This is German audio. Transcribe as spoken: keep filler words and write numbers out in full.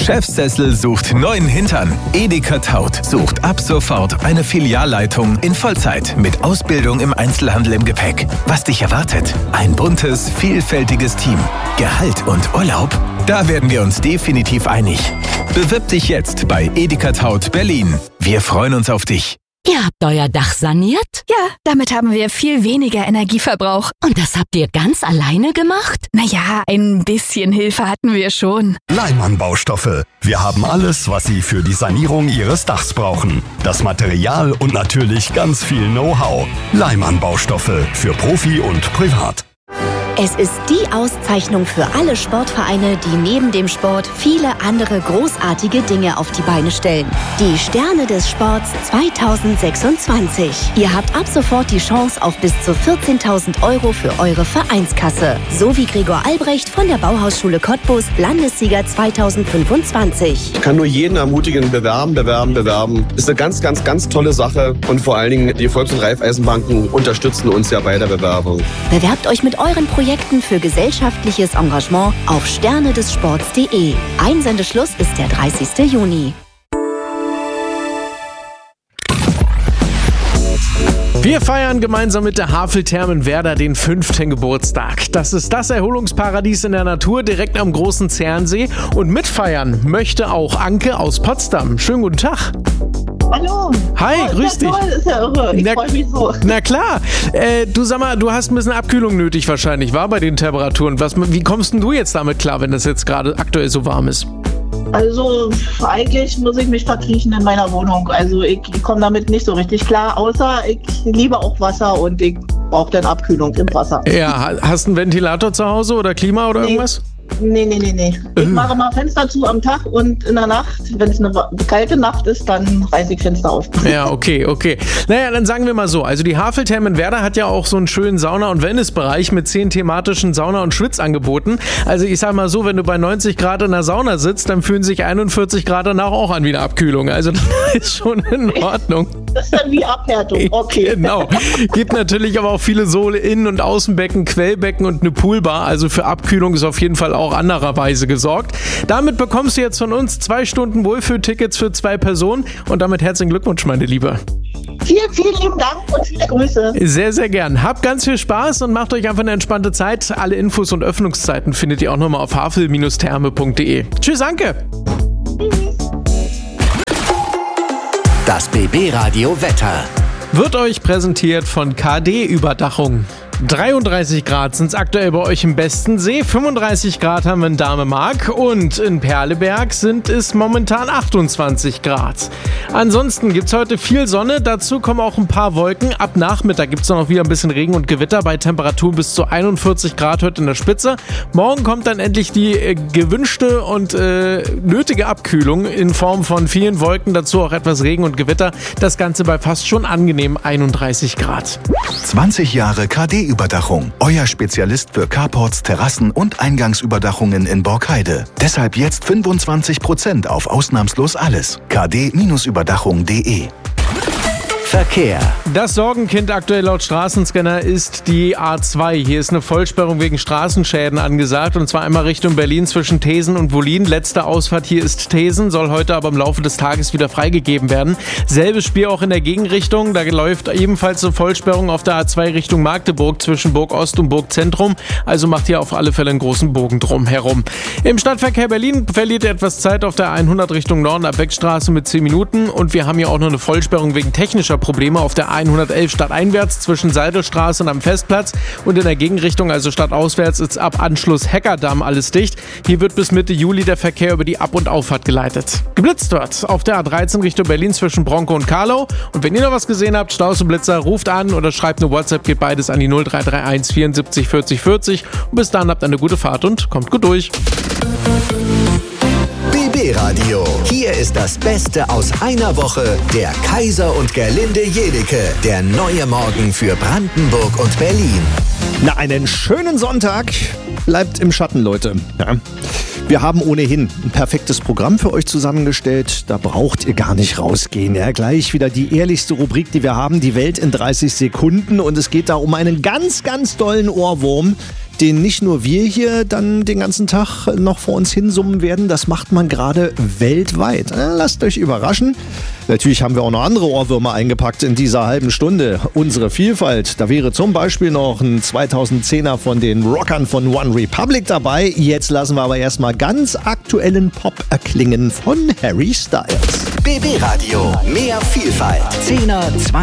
Chefsessel sucht neuen Hintern. Edeka Taut sucht ab sofort eine Filialleitung in Vollzeit mit Ausbildung im Einzelhandel im Gepäck. Was dich erwartet? Ein buntes, vielfältiges Team. Gehalt und Urlaub? Da werden wir uns definitiv einig. Bewirb dich jetzt bei Edeka Taut Berlin. Wir freuen uns auf dich. Ihr habt euer Dach saniert? Ja, damit haben wir viel weniger Energieverbrauch. Und das habt ihr ganz alleine gemacht? Naja, ein bisschen Hilfe hatten wir schon. Leimann Baustoffe. Wir haben alles, was Sie für die Sanierung Ihres Dachs brauchen. Das Material und natürlich ganz viel Know-how. Leimann Baustoffe für Profi und Privat. Es ist die Auszeichnung für alle Sportvereine, die neben dem Sport viele andere großartige Dinge auf die Beine stellen. Die Sterne des Sports zweitausendsechsundzwanzig. Ihr habt ab sofort die Chance auf bis zu vierzehntausend Euro für eure Vereinskasse. So wie Gregor Albrecht von der Bauhausschule Cottbus, Landessieger zweitausendfünfundzwanzig. Ich kann nur jeden ermutigen, bewerben, bewerben, bewerben. Ist eine ganz, ganz, ganz tolle Sache. Und vor allen Dingen, die Volks- und Raiffeisenbanken unterstützen uns ja bei der Bewerbung. Bewerbt euch mit euren Projekten für gesellschaftliches Engagement auf sterne des sports punkt de. Einsendeschluss ist der dreißigster Juni. Wir feiern gemeinsam mit der Havel-Thermen Werder den fünften Geburtstag. Das ist das Erholungsparadies in der Natur direkt am großen Zernsee. Und mitfeiern möchte auch Anke aus Potsdam. Schönen guten Tag. Hallo. Hi, oh, grüß ist ja dich. Toll, ist ja irre. Ich freue mich so. Na klar. Äh, du sag mal, du hast ein bisschen Abkühlung nötig wahrscheinlich, war bei den Temperaturen. Was, wie kommst denn du jetzt damit klar, wenn das jetzt gerade aktuell so warm ist? Also eigentlich muss ich mich verkriechen in meiner Wohnung. Also ich, ich komme damit nicht so richtig klar, außer ich liebe auch Wasser und ich brauche dann Abkühlung im Wasser. Ja, hast du einen Ventilator zu Hause oder Klima oder nee. irgendwas? Nee, nee, nee, nee. Ich mache mal Fenster zu am Tag und in der Nacht, wenn es eine kalte Nacht ist, dann reiße ich Fenster auf. Ja, okay, okay. Naja, dann sagen wir mal so. Also die Havel-Thermen Werder hat ja auch so einen schönen Sauna- und Wellnessbereich mit zehn thematischen Sauna- und Schwitzangeboten. Also ich sag mal so, wenn du bei neunzig Grad in der Sauna sitzt, dann fühlen sich einundvierzig Grad danach auch an wie eine Abkühlung. Also das ist schon in Ordnung. Das ist dann wie Abhärtung, okay. Genau. Gibt natürlich aber auch viele Sohle, Innen- und Außenbecken, Quellbecken und eine Poolbar. Also für Abkühlung ist auf jeden Fall auch andererweise gesorgt. Damit bekommst du jetzt von uns zwei Stunden Wohlfühltickets für zwei Personen und damit herzlichen Glückwunsch, meine Liebe. Vielen, vielen lieben Dank und viele Grüße. Sehr, sehr gern. Habt ganz viel Spaß und macht euch einfach eine entspannte Zeit. Alle Infos und Öffnungszeiten findet ihr auch nochmal auf havel Bindestrich therme punkt de. Tschüss, Anke. Das B B-Radio Wetter wird euch präsentiert von K D-Überdachung. dreiunddreißig Grad sind es aktuell bei euch im Bestensee, fünfunddreißig Grad haben wir in Damemark und in Perleberg sind es momentan achtundzwanzig Grad. Ansonsten gibt es heute viel Sonne, dazu kommen auch ein paar Wolken. Ab Nachmittag gibt es dann auch wieder ein bisschen Regen und Gewitter bei Temperaturen bis zu einundvierzig Grad heute in der Spitze. Morgen kommt dann endlich die äh, gewünschte und äh, nötige Abkühlung in Form von vielen Wolken, dazu auch etwas Regen und Gewitter. Das Ganze bei fast schon angenehm einunddreißig Grad. zwanzig Jahre K D-Überdachung. Euer Spezialist für Carports, Terrassen und Eingangsüberdachungen in Borkheide. Deshalb jetzt fünfundzwanzig Prozent auf ausnahmslos alles. k d Überdachung punkt de. Verkehr. Das Sorgenkind aktuell laut Straßenscanner ist die A zwei. Hier ist eine Vollsperrung wegen Straßenschäden angesagt und zwar einmal Richtung Berlin zwischen Thesen und Wollin. Letzte Ausfahrt hier ist Thesen, soll heute aber im Laufe des Tages wieder freigegeben werden. Selbes Spiel auch in der Gegenrichtung. Da läuft ebenfalls eine Vollsperrung auf der A zwei Richtung Magdeburg zwischen Burg Ost und Burg Zentrum. Also macht hier auf alle Fälle einen großen Bogen drum herum. Im Stadtverkehr Berlin verliert ihr etwas Zeit auf der hundert Richtung Norden ab Beckstraße mit zehn Minuten und wir haben hier auch noch eine Vollsperrung wegen technischer Probleme auf der hundertelf stadteinwärts zwischen Seidelstraße und am Festplatz und in der Gegenrichtung, also stadtauswärts, ist ab Anschluss Heckerdamm alles dicht. Hier wird bis Mitte Juli der Verkehr über die Ab- und Auffahrt geleitet. Geblitzt wird auf der A dreizehn Richtung Berlin zwischen Bronco und Karlau und wenn ihr noch was gesehen habt, Staus und Blitzer, ruft an oder schreibt eine WhatsApp, geht beides an die null drei drei eins vierundsiebzig vierzig vierzig und bis dann habt eine gute Fahrt und kommt gut durch. B B-Radio. Hier ist das Beste aus einer Woche. Der Kaiser und Gerlinde Jedecke. Der neue Morgen für Brandenburg und Berlin. Na, einen schönen Sonntag. Bleibt im Schatten, Leute. Ja. Wir haben ohnehin ein perfektes Programm für euch zusammengestellt. Da braucht ihr gar nicht rausgehen. Ja, gleich wieder die ehrlichste Rubrik, die wir haben. Die Welt in dreißig Sekunden. Und es geht da um einen ganz, ganz dollen Ohrwurm. den nicht nur wir hier dann den ganzen Tag noch vor uns hinsummen werden, das macht man gerade weltweit. Lasst euch überraschen. Natürlich haben wir auch noch andere Ohrwürmer eingepackt in dieser halben Stunde. Unsere Vielfalt, da wäre zum Beispiel noch ein zweitausendzehner von den Rockern von One Republic dabei. Jetzt lassen wir aber erstmal ganz aktuellen Pop erklingen von Harry Styles. B B Radio, mehr Vielfalt. Zehner, zwanziger